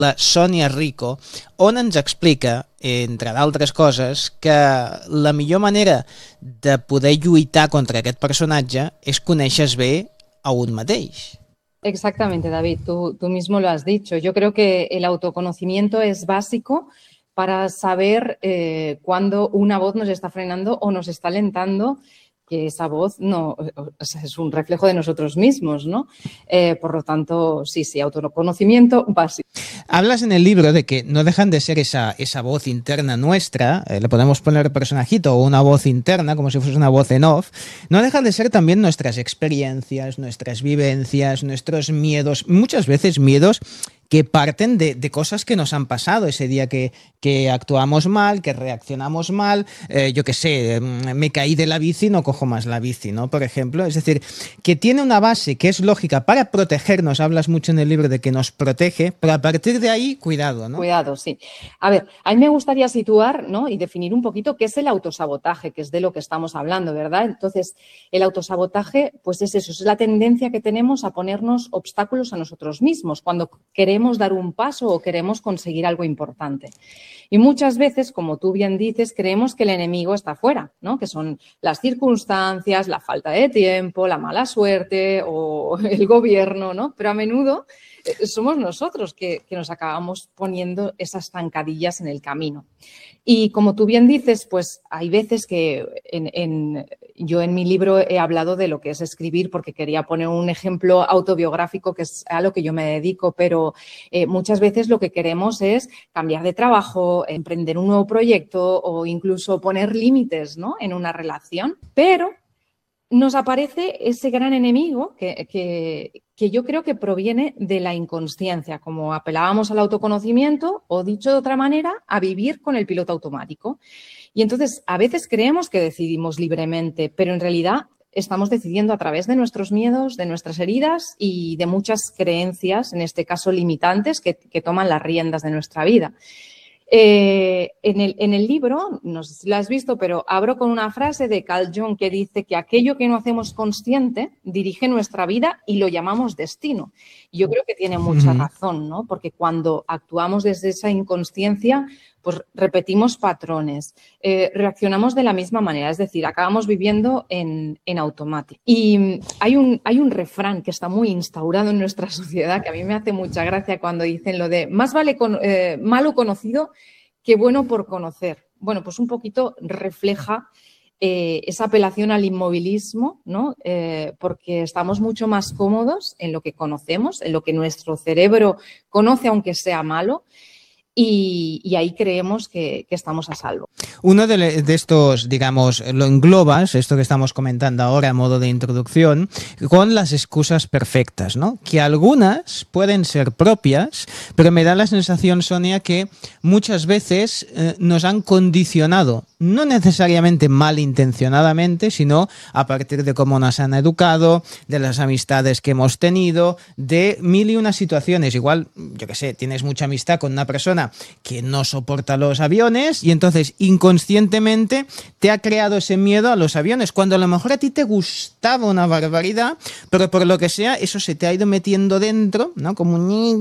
la Sònia Rico, on ens explica, entre d'altres coses, que la millor manera de poder lluitar contra aquest personatge és conèixer bé a un mateix. Exactamente, David, tú mismo lo has dicho. Yo creo que el autoconocimiento es básico para saber cuándo una voz nos está frenando o nos está alentando, que esa voz no, o sea, es un reflejo de nosotros mismos, ¿no? Por lo tanto, sí, autoconocimiento básico. Hablas en el libro de que no dejan de ser esa voz interna nuestra, le podemos poner personajito o una voz interna, como si fuese una voz en off, no dejan de ser también nuestras experiencias, nuestras vivencias, nuestros miedos, muchas veces miedos que parten de cosas que nos han pasado ese día que actuamos mal, que reaccionamos mal, yo qué sé, me caí de la bici, no cojo más la bici, ¿no? Por ejemplo, es decir, que tiene una base que es lógica para protegernos, hablas mucho en el libro de que nos protege, pero a partir de ahí, cuidado, ¿no? Cuidado, sí. A ver, a mí me gustaría situar, ¿no?, y definir un poquito qué es el autosabotaje, que es de lo que estamos hablando, ¿verdad? Entonces, el autosabotaje, pues es eso, es la tendencia que tenemos a ponernos obstáculos a nosotros mismos cuando queremos dar un paso o queremos conseguir algo importante. Y muchas veces, como tú bien dices, creemos que el enemigo está fuera, ¿no? Que son las circunstancias, la falta de tiempo, la mala suerte o el gobierno, ¿no? Pero a menudo somos nosotros que nos acabamos poniendo esas zancadillas en el camino. Y como tú bien dices, pues hay veces que yo en mi libro he hablado de lo que es escribir porque quería poner un ejemplo autobiográfico que es a lo que yo me dedico, pero muchas veces lo que queremos es cambiar de trabajo, emprender un nuevo proyecto o incluso poner límites, ¿no?, en una relación, pero nos aparece ese gran enemigo que yo creo que proviene de la inconsciencia, como apelábamos al autoconocimiento o, dicho de otra manera, a vivir con el piloto automático. Y entonces a veces creemos que decidimos libremente, pero en realidad estamos decidiendo a través de nuestros miedos, de nuestras heridas y de muchas creencias, en este caso limitantes, que toman las riendas de nuestra vida. En el libro, no sé si lo has visto, pero abro con una frase de Carl Jung que dice que aquello que no hacemos consciente dirige nuestra vida y lo llamamos destino. Y yo creo que tiene mucha razón, ¿no? Porque cuando actuamos desde esa inconsciencia, pues repetimos patrones, reaccionamos de la misma manera, es decir, acabamos viviendo en automático. Y hay un refrán que está muy instaurado en nuestra sociedad que a mí me hace mucha gracia cuando dicen lo de más vale malo conocido que bueno por conocer. Bueno, pues un poquito refleja esa apelación al inmovilismo, ¿no? Porque estamos mucho más cómodos en lo que conocemos, en lo que nuestro cerebro conoce aunque sea malo. Y ahí creemos que estamos a salvo. Uno de estos, digamos, lo englobas, esto que estamos comentando ahora a modo de introducción, con las excusas perfectas, ¿no? Que algunas pueden ser propias, pero me da la sensación, Sonia, que muchas veces nos han condicionado, no necesariamente malintencionadamente, sino a partir de cómo nos han educado, de las amistades que hemos tenido, de mil y unas situaciones. Igual, yo qué sé, tienes mucha amistad con una persona que no soporta los aviones y entonces inconscientemente te ha creado ese miedo a los aviones, cuando a lo mejor a ti te gustaba una barbaridad, pero por lo que sea, eso se te ha ido metiendo dentro, ¿no? Como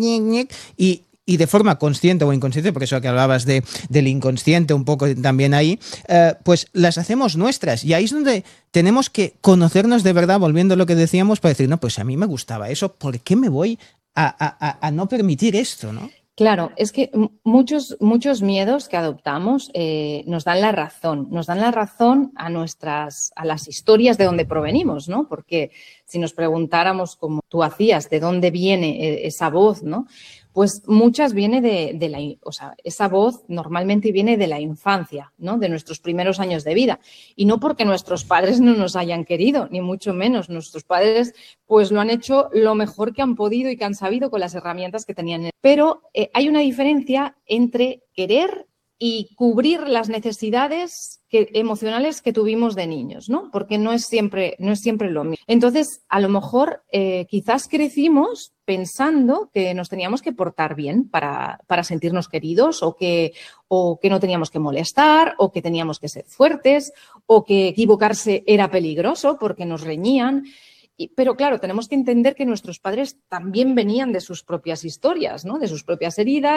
y de forma consciente o inconsciente, por eso que hablabas del inconsciente un poco también ahí, pues las hacemos nuestras. Y ahí es donde tenemos que conocernos de verdad, volviendo a lo que decíamos, para decir, no, pues a mí me gustaba eso, ¿por qué me voy a no permitir esto, ¿no? Claro, es que muchos miedos que adoptamos nos dan la razón a las historias de donde provenimos, ¿no? Porque si nos preguntáramos, como tú hacías, de dónde viene esa voz, ¿no? Pues muchas viene esa voz normalmente viene de la infancia, ¿no? De nuestros primeros años de vida. Y no porque nuestros padres no nos hayan querido, ni mucho menos. Nuestros padres pues lo han hecho lo mejor que han podido y que han sabido con las herramientas que tenían. Pero hay una diferencia entre querer y cubrir las necesidades emocionales que tuvimos de niños, ¿no? Porque no es siempre lo mismo. Entonces, a lo mejor quizás crecimos pensando que nos teníamos que portar bien para sentirnos queridos o que no teníamos que molestar o que teníamos que ser fuertes o que equivocarse era peligroso porque nos reñían. Pero claro, tenemos que entender que nuestros padres también venían de sus propias historias, ¿no? De sus propias heridas.